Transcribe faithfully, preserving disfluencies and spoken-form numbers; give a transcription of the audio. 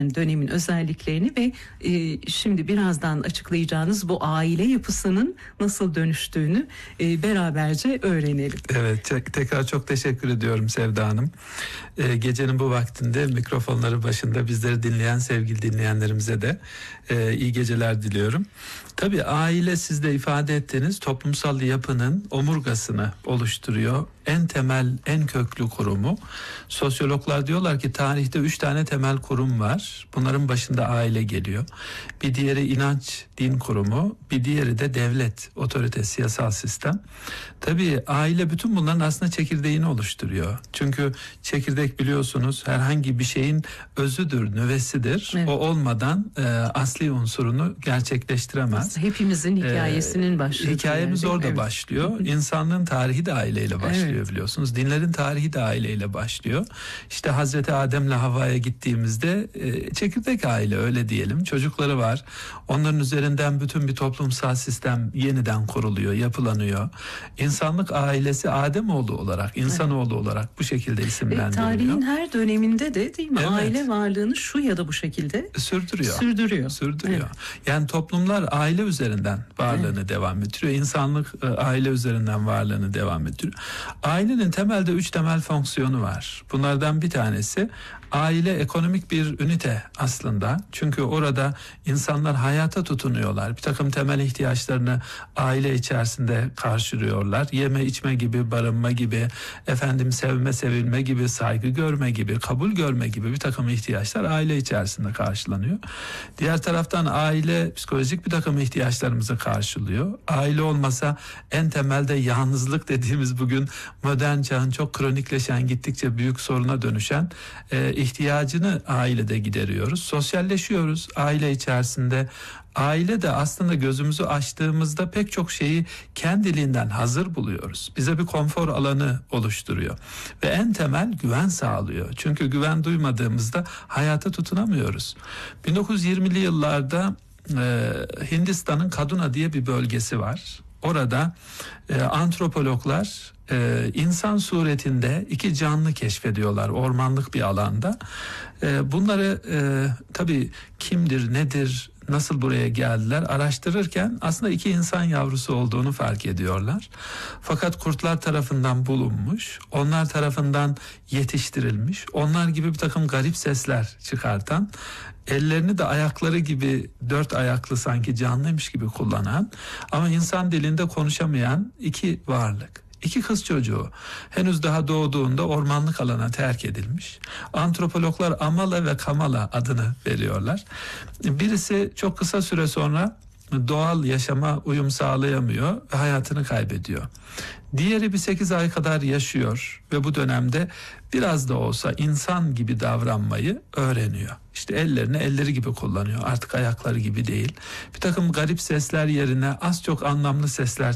dönemin özelliklerini ve e, şimdi birazdan açıklayacağınız bu aile yapısının nasıl dönüştüğünü e, beraberce öğrenelim. Evet, tek, tekrar çok teşekkür ediyorum Sevda Hanım. E, gecenin bu vaktinde mikrofonları başında bizleri dinleyen sevgili dinleyenlerimize de e, iyi geceler diliyorum. Tabii aile, siz de ifade ettiğiniz toplumsal yapının omurgasını oluşturuyor. En temel, en köklü kurumu. Sosyologlar diyorlar ki tarihte üç tane temel kurum var. Bunların başında aile geliyor. Bir diğeri inanç, din kurumu. Bir diğeri de devlet, otorite, siyasal sistem. Tabii aile bütün bunların aslında çekirdeğini oluşturuyor. Çünkü çekirdek biliyorsunuz herhangi bir şeyin özüdür, nüvesidir. Evet. O olmadan e, asli unsurunu gerçekleştiremez. Hepimizin hikayesinin başladığı. Ee, hikayemiz orada evet. başlıyor. İnsanlığın tarihi de aileyle başlıyor, evet. Biliyorsunuz. Dinlerin tarihi de aileyle başlıyor. İşte Hazreti Adem'le Havva'ya gittiğimizde e, çekirdek aile, öyle diyelim. Çocukları var. Onların üzerinden bütün bir toplumsal sistem yeniden kuruluyor, yapılanıyor. İnsanlık ailesi Ademoğlu olarak, insanoğlu evet. olarak bu şekilde isimlendiriliyor. E, tarihin her döneminde de değil mi? Evet. Aile varlığını şu ya da bu şekilde sürdürüyor. Sürdürüyor. Sürdürüyor. Evet. Yani toplumlar aile üzerinden varlığını evet. devam ettiriyor. İnsanlık e, aile üzerinden varlığını devam ettiriyor. Ailenin temelde üç temel fonksiyonu var. Bunlardan bir tanesi aile ekonomik bir ünite aslında. Çünkü orada insanlar hayata tutunuyorlar. Bir takım temel ihtiyaçlarını aile içerisinde karşılıyorlar. Yeme içme gibi, barınma gibi, efendim sevme sevilme gibi, saygı görme gibi, kabul görme gibi bir takım ihtiyaçlar aile içerisinde karşılanıyor. Diğer taraftan aile psikolojik bir takım ihtiyaçlarımızı karşılıyor. Aile olmasa en temelde yalnızlık dediğimiz bugün modern çağın çok kronikleşen, gittikçe büyük soruna dönüşen e, ihtiyacını ailede gideriyoruz. Sosyalleşiyoruz aile içerisinde. Aile de aslında gözümüzü açtığımızda pek çok şeyi kendiliğinden hazır buluyoruz. Bize bir konfor alanı oluşturuyor. Ve en temel güven sağlıyor. Çünkü güven duymadığımızda hayata tutunamıyoruz. bin dokuz yüz yirmili yıllarda e, Hindistan'ın Kaduna diye bir bölgesi var. Orada e, antropologlar e, insan suretinde iki canlı keşfediyorlar ormanlık bir alanda. E, bunları e, tabii kimdir, nedir, nasıl buraya geldiler araştırırken aslında iki insan yavrusu olduğunu fark ediyorlar. Fakat kurtlar tarafından bulunmuş, onlar tarafından yetiştirilmiş, onlar gibi bir takım garip sesler çıkartan, ellerini de ayakları gibi dört ayaklı sanki canlıymış gibi kullanan ama insan dilinde konuşamayan iki varlık. İki kız çocuğu henüz daha doğduğunda ormanlık alana terk edilmiş. Antropologlar Amala ve Kamala adını veriyorlar. Birisi çok kısa süre sonra doğal yaşama uyum sağlayamıyor ve hayatını kaybediyor. Diğeri bir sekiz ay kadar yaşıyor ve bu dönemde biraz da olsa insan gibi davranmayı öğreniyor. İşte ellerini elleri gibi kullanıyor, artık ayakları gibi değil. Bir takım garip sesler yerine az çok anlamlı sesler